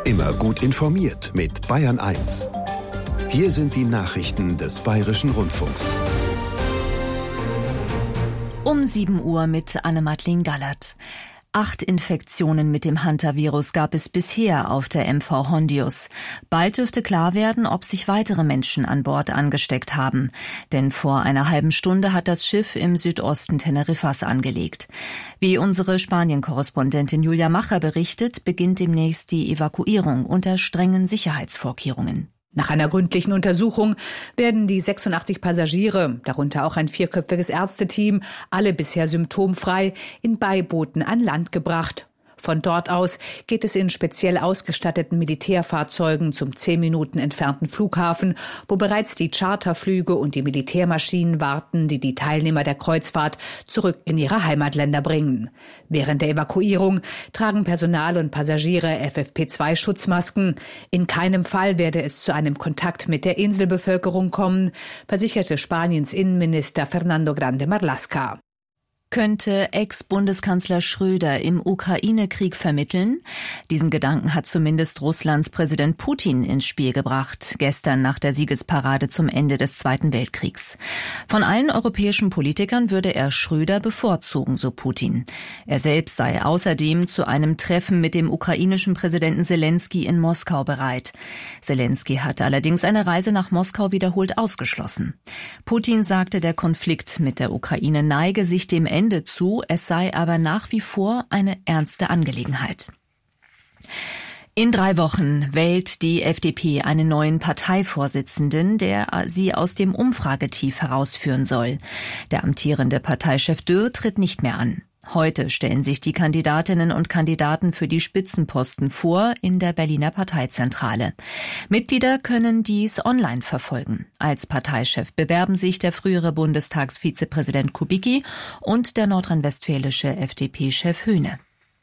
Immer gut informiert mit Bayern 1. Hier sind die Nachrichten des Bayerischen Rundfunks. Um 7 Uhr mit Anne-Madeleine Gallert. 8 Infektionen mit dem Hantavirus gab es bisher auf der MV Hondius. Bald dürfte klar werden, ob sich weitere Menschen an Bord angesteckt haben. Denn vor einer halben Stunde hat das Schiff im Südosten Teneriffas angelegt. Wie unsere Spanien-Korrespondentin Julia Macher berichtet, beginnt demnächst die Evakuierung unter strengen Sicherheitsvorkehrungen. Nach einer gründlichen Untersuchung werden die 86 Passagiere, darunter auch ein 4-köpfiges Ärzteteam, alle bisher symptomfrei, in Beibooten an Land gebracht. Von dort aus geht es in speziell ausgestatteten Militärfahrzeugen zum 10 Minuten entfernten Flughafen, wo bereits die Charterflüge und die Militärmaschinen warten, die die Teilnehmer der Kreuzfahrt zurück in ihre Heimatländer bringen. Während der Evakuierung tragen Personal und Passagiere FFP2-Schutzmasken. In keinem Fall werde es zu einem Kontakt mit der Inselbevölkerung kommen, versicherte Spaniens Innenminister Fernando Grande Marlaska. Könnte Ex-Bundeskanzler Schröder im Ukraine-Krieg vermitteln? Diesen Gedanken hat zumindest Russlands Präsident Putin ins Spiel gebracht, gestern nach der Siegesparade zum Ende des Zweiten Weltkriegs. Von allen europäischen Politikern würde er Schröder bevorzugen, so Putin. Er selbst sei außerdem zu einem Treffen mit dem ukrainischen Präsidenten Selenskyj in Moskau bereit. Selenskyj hatte allerdings eine Reise nach Moskau wiederholt ausgeschlossen. Putin sagte, der Konflikt mit der Ukraine neige sich dem Ende zu, es sei aber nach wie vor eine ernste Angelegenheit. In 3 Wochen wählt die FDP einen neuen Parteivorsitzenden, der sie aus dem Umfragetief herausführen soll. Der amtierende Parteichef Dürr tritt nicht mehr an. Heute stellen sich die Kandidatinnen und Kandidaten für die Spitzenposten vor in der Berliner Parteizentrale. Mitglieder können dies online verfolgen. Als Parteichef bewerben sich der frühere Bundestagsvizepräsident Kubicki und der nordrhein-westfälische FDP-Chef Höhne.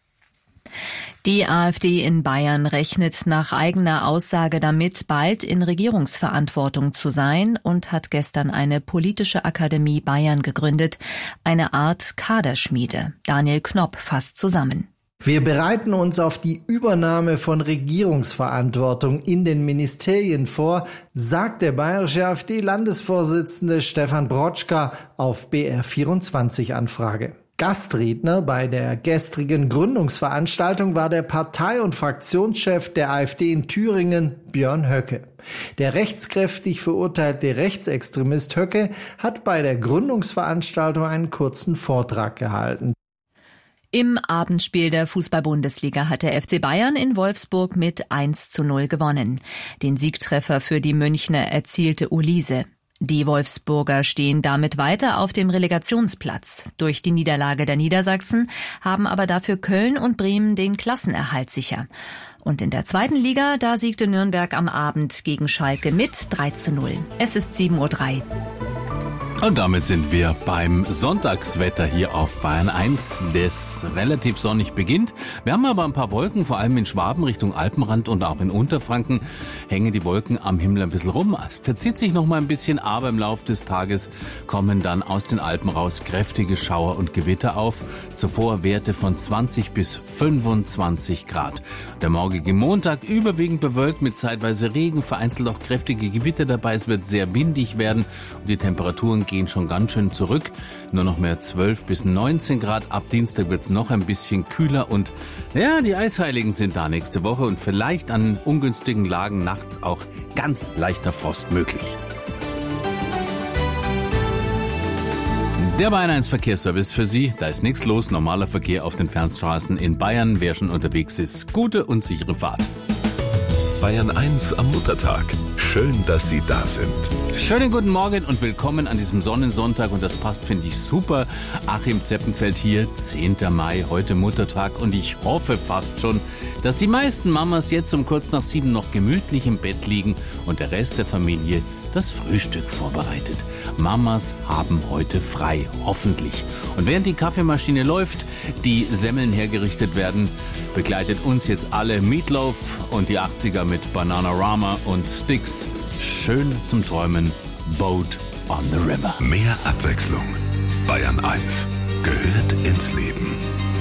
Die AfD in Bayern rechnet nach eigener Aussage damit, bald in Regierungsverantwortung zu sein und hat gestern eine politische Akademie Bayern gegründet, eine Art Kaderschmiede. Daniel Knopp fasst zusammen. Wir bereiten uns auf die Übernahme von Regierungsverantwortung in den Ministerien vor, sagt der bayerische AfD-Landesvorsitzende Stefan Brotschka auf BR24-Anfrage. Gastredner bei der gestrigen Gründungsveranstaltung war der Partei- und Fraktionschef der AfD in Thüringen, Björn Höcke. Der rechtskräftig verurteilte Rechtsextremist Höcke hat bei der Gründungsveranstaltung einen kurzen Vortrag gehalten. Im Abendspiel der Fußball-Bundesliga hat der FC Bayern in Wolfsburg mit 1:0 gewonnen. Den Siegtreffer für die Münchner erzielte Olise. Die Wolfsburger stehen damit weiter auf dem Relegationsplatz. Durch die Niederlage der Niedersachsen haben aber dafür Köln und Bremen den Klassenerhalt sicher. Und in der 2. Liga, da siegte Nürnberg am Abend gegen Schalke mit 3:0. Es ist 7:03 Uhr. Und damit sind wir beim Sonntagswetter hier auf Bayern 1, das relativ sonnig beginnt. Wir haben aber ein paar Wolken, vor allem in Schwaben Richtung Alpenrand und auch in Unterfranken hängen die Wolken am Himmel ein bisschen rum. Es verzieht sich noch mal ein bisschen, aber im Laufe des Tages kommen dann aus den Alpen raus kräftige Schauer und Gewitter auf. Zuvor Werte von 20 bis 25 Grad. Der morgige Montag überwiegend bewölkt mit zeitweise Regen, vereinzelt auch kräftige Gewitter dabei. Es wird sehr windig werden und die Temperaturen gehen schon ganz schön zurück. Nur noch mehr 12 bis 19 Grad. Ab Dienstag wird es noch ein bisschen kühler und ja, die Eisheiligen sind da nächste Woche und vielleicht an ungünstigen Lagen nachts auch ganz leichter Frost möglich. Der Bayern 1 Verkehrsservice für Sie. Da ist nichts los. Normaler Verkehr auf den Fernstraßen in Bayern. Wer schon unterwegs ist, gute und sichere Fahrt. Bayern 1 am Muttertag. Schön, dass Sie da sind. Schönen guten Morgen und willkommen an diesem Sonnensonntag. Und das passt, finde ich, super. Achim Zeppenfeld hier, 10. Mai, heute Muttertag. Und ich hoffe fast schon, dass die meisten Mamas jetzt um kurz nach 7 noch gemütlich im Bett liegen und der Rest der Familie das Frühstück vorbereitet. Mamas haben heute frei, hoffentlich. Und während die Kaffeemaschine läuft, die Semmeln hergerichtet werden, begleitet uns jetzt alle Meatloaf und die 80er mit Bananarama und Styx. Schön zum Träumen, Boat on the River. Mehr Abwechslung. Bayern 1 gehört ins Leben.